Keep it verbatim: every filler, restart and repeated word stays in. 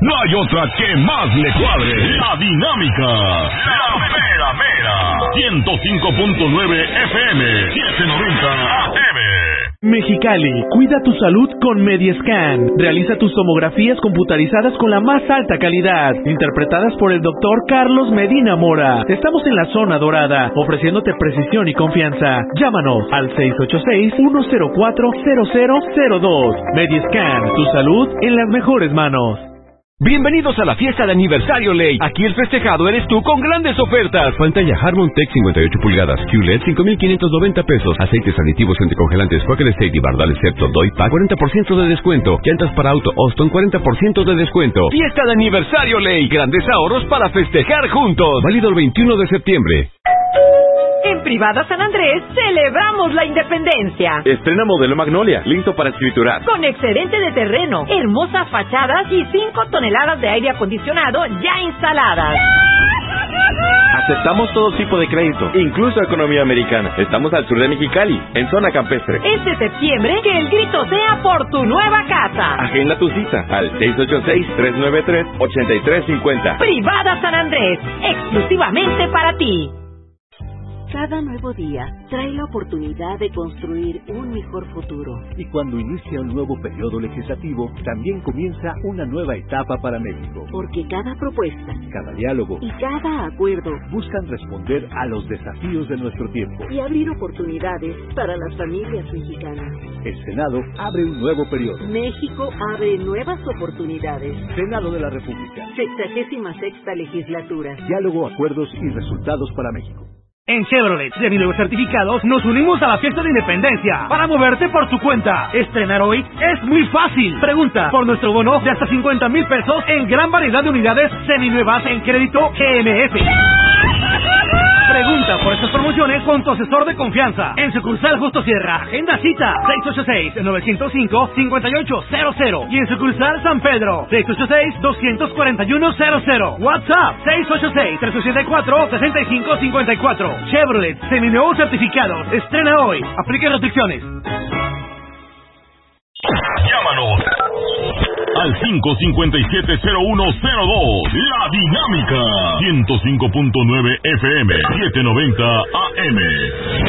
no hay otra que más le cuadre. La Dinámica, la mera mera. ciento cinco punto nueve F M, setecientos noventa A M. Mexicali, cuida tu salud con Mediescan. Realiza tus tomografías computarizadas con la más alta calidad, interpretadas por el doctor Carlos Medina Mora. Estamos en la zona dorada, ofreciéndote precisión y confianza. Llámanos al seis ocho seis, uno cero cuatro, cero cero cero dos. Mediescan, tu salud en las mejores manos. Bienvenidos a la fiesta de aniversario Ley. Aquí el festejado eres tú con grandes ofertas. Pantalla Harmon Tech cincuenta y ocho pulgadas, Q L E D cinco mil quinientos noventa pesos. Aceites aditivos y anticongelantes Quaker State y Bardal Excepto Doipa cuarenta por ciento de descuento. Llantas para auto Austin cuarenta por ciento de descuento. Fiesta de aniversario Ley. Grandes ahorros para festejar juntos. Válido el veintiuno de septiembre. En Privada San Andrés celebramos la independencia. Estrena modelo Magnolia, listo para escriturar. Con excedente de terreno, hermosas fachadas y cinco toneladas de aire acondicionado ya instaladas. Aceptamos todo tipo de crédito, incluso economía americana. Estamos al sur de Mexicali, en zona campestre. Este septiembre, que el grito sea por tu nueva casa. Agenda tu cita al seis ocho seis, tres nueve tres, ocho tres cinco cero. Privada San Andrés, exclusivamente para ti. Cada nuevo día trae la oportunidad de construir un mejor futuro. Y cuando inicia un nuevo periodo legislativo, también comienza una nueva etapa para México. Porque cada propuesta, cada diálogo y cada acuerdo buscan responder a los desafíos de nuestro tiempo y abrir oportunidades para las familias mexicanas. El Senado abre un nuevo periodo. México abre nuevas oportunidades. Senado de la República. Sexagésima sexta legislatura. Diálogo, acuerdos y resultados para México. En Chevrolet, de nuevos certificados, nos unimos a la fiesta de independencia para moverte por tu cuenta. Estrenar hoy es muy fácil. Pregunta por nuestro bono de hasta cincuenta mil pesos en gran variedad de unidades seminuevas en crédito G M F. Pregunta por estas promociones con tu asesor de confianza. En sucursal Justo Sierra, agenda cita seis ocho seis, nueve cero cinco, cinco ocho cero cero. Y en sucursal San Pedro, seis ocho seis, dos cuatro uno cero cero. WhatsApp seis ocho seis, tres ochenta y cuatro, sesenta y cinco cincuenta y cuatro. Chevrolet, seminuevos certificados. Estrena hoy. Aplica restricciones. Llámanos al cinco cinco siete, cero uno cero dos. La Dinámica, ciento cinco punto nueve F M, setecientos noventa A M.